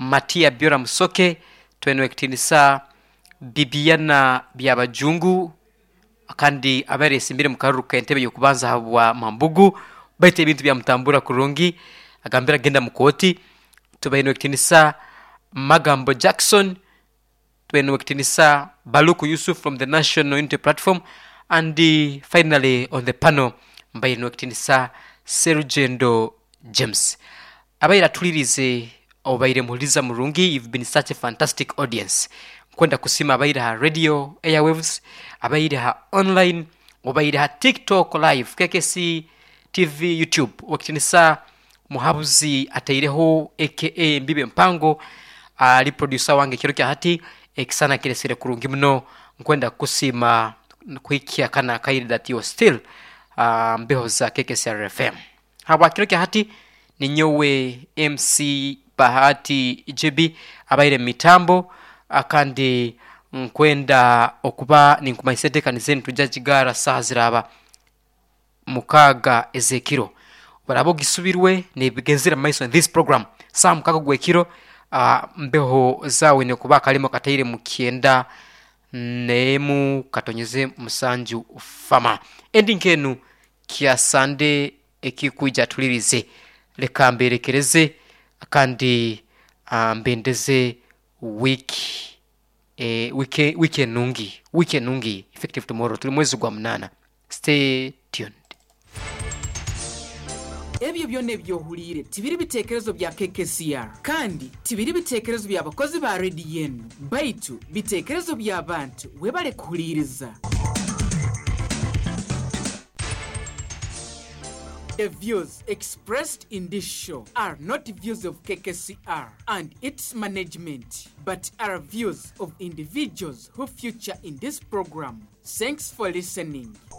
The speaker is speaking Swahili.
Matia Biora Musoke twene wekitinisa Bibiana Byabajungu kandi abere simbire mukaruka entebe yo kubanza habwa Mambugu baite ibintu bya mutambura kurungi agambira genda mukoti tubayino wekitinisa Magambo Jackson twene wekitinisa Baluku Yusuf from the National Unity Platform and finally on the panel mbayino wekitinisa Serugendo James abayira tulirize obayire muliza murungi. You've been such a fantastic audience kwenda kusima abayira ha radio airwaves abayira ha online obayira ha TikTok live KKC TV YouTube wakitinisa muhabuzi ataireho aka Mbibe Mpango ali producer wange kiro kya hati ekisana kiresire kurungi mno kwenda kusima kwikia kana kairi that you still mbeho za KKC FM haba kiro kya hati ni nyowe MC Bahati JB abaire mitambo akandi nkwenda okuba ninkumaisete kanizeni tujajigara saziraba mukaga ezekiro barabo gisubirwe nebigenzira maiso in this program sa mukaga gwekiro mbeho zawe ne kuba kalimo kataire mukienda nemu katonyeze musanju fama endingenu kia Sunday ekikuja tulirize leka mberekereze kandi mbendeze weekend nungi effective tomorrow tuli mwezi gwa mnana. Stay tuned. Ebyo byone byohulire tibiri bitekerezo bya KKCR kandi tibiri bitekerezo bya bakozi ba RDN baitu bitekerezo bya abantu webale kuhuliriza. The views expressed in this show are not views of KKCR and its management, but are views of individuals who feature in this program. Thanks for listening.